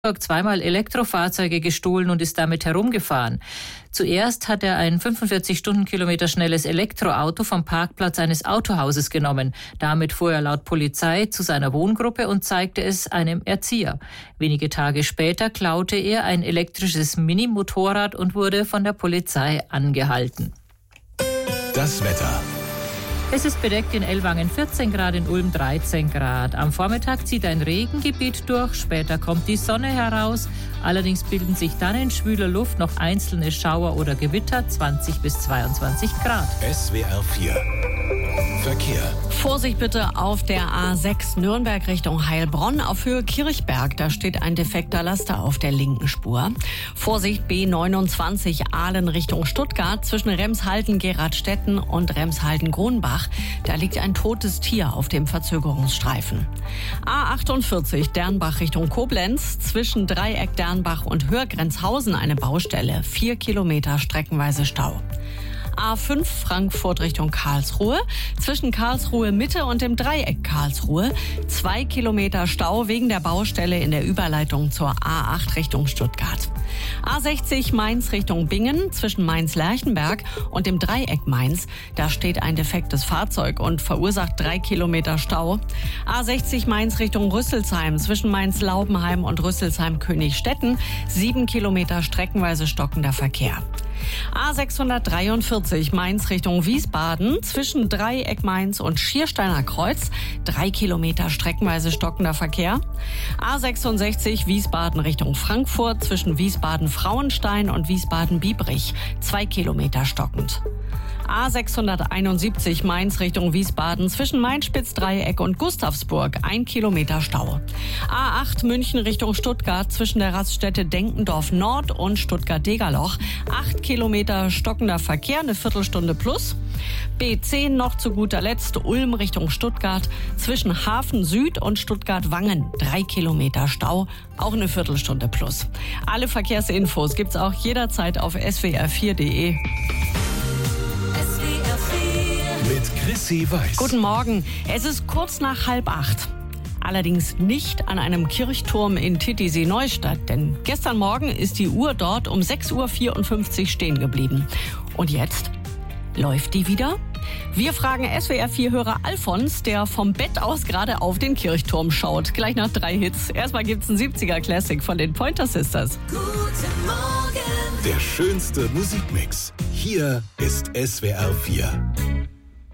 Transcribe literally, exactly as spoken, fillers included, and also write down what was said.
zweimal Elektrofahrzeuge gestohlen und ist damit herumgefahren. Zuerst hat er ein fünfundvierzig Stundenkilometer schnelles Elektroauto vom Parkplatz eines Autohauses genommen. Damit fuhr er laut Polizei zu seiner Wohngruppe und zeigte es einem Erzieher. Wenige Tage später klaute er ein elektrisches Minimotorrad und wurde von der Polizei angehalten. Das Wetter. Es ist bedeckt in Ellwangen vierzehn Grad, in Ulm dreizehn Grad. Am Vormittag zieht ein Regengebiet durch, später kommt die Sonne heraus. Allerdings bilden sich dann in schwüler Luft noch einzelne Schauer oder Gewitter, zwanzig bis zweiundzwanzig Grad. S W R vier Verkehr. Vorsicht bitte auf der A sechs Nürnberg Richtung Heilbronn auf Höhe Kirchberg. Da steht ein defekter Laster auf der linken Spur. Vorsicht B neunundzwanzig Aalen Richtung Stuttgart zwischen Remshalden-Geradstetten und Remshalden-Gronbach. Da liegt ein totes Tier auf dem Verzögerungsstreifen. A achtundvierzig Dernbach Richtung Koblenz zwischen Dreieck Dernbach und Hörgrenzhausen eine Baustelle. Vier Kilometer streckenweise Stau. A fünf Frankfurt Richtung Karlsruhe, zwischen Karlsruhe Mitte und dem Dreieck Karlsruhe. Zwei Kilometer Stau wegen der Baustelle in der Überleitung zur A acht Richtung Stuttgart. A sechzig Mainz Richtung Bingen, zwischen Mainz-Lerchenberg und dem Dreieck Mainz. Da steht ein defektes Fahrzeug und verursacht drei Kilometer Stau. A sechzig Mainz Richtung Rüsselsheim, zwischen Mainz-Laubenheim und Rüsselsheim-Königstetten. Sieben Kilometer streckenweise stockender Verkehr. A sechshundertdreiundvierzig Mainz Richtung Wiesbaden, zwischen Dreieck Mainz und Schiersteiner Kreuz, drei Kilometer streckenweise stockender Verkehr. A sechsundsechzig Wiesbaden Richtung Frankfurt, zwischen Wiesbaden-Frauenstein und Wiesbaden-Biebrich, zwei Kilometer stockend. A sechshunderteinundsiebzig Mainz Richtung Wiesbaden, zwischen Mainz-Spitz-Dreieck und Gustavsburg, ein Kilometer Stau. A acht München Richtung Stuttgart, zwischen der Raststätte Denkendorf Nord und Stuttgart-Degerloch, acht Kilometer stockender Verkehr, eine Viertelstunde plus. B zehn noch zu guter Letzt Ulm Richtung Stuttgart, zwischen Hafen Süd und Stuttgart-Wangen, drei Kilometer Stau, auch eine Viertelstunde plus. Alle Verkehrsinfos gibt's auch jederzeit auf S W R vier Punkt de. Mit Chrissy Weiß. Guten Morgen. Es ist kurz nach halb acht. Allerdings nicht an einem Kirchturm in Titisee-Neustadt, denn gestern Morgen ist die Uhr dort um sechs Uhr vierundfünfzig stehen geblieben. Und jetzt? Läuft die wieder? Wir fragen S W R vier-Hörer Alfons, der vom Bett aus gerade auf den Kirchturm schaut. Gleich nach drei Hits. Erstmal gibt's einen siebziger-Classic von den Pointer Sisters. Guten Morgen. Der schönste Musikmix. Hier ist S W R vier.